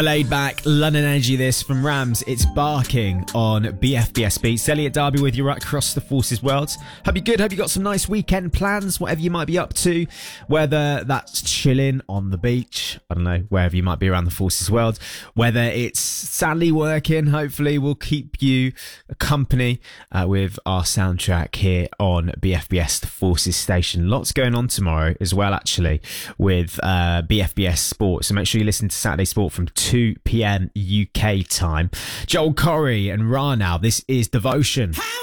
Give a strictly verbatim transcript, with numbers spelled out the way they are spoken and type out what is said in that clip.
Laid back London energy this from Rams. It's Barking on B F B S Beats. Elliot Darby with you right across the Forces world. Hope you're good. Hope you got some nice weekend plans, whatever you might be up to, whether that's chilling on the beach, I don't know, wherever you might be around the Forces world, whether it's sadly working. Hopefully we'll keep you company uh, with our soundtrack here on B F B S the Forces station. Lots going on tomorrow as well, actually, with uh, B F B S Sport, so make sure you listen to Saturday Sport from two p.m. U K time. Joel Corey and Ra now. This is Devotion.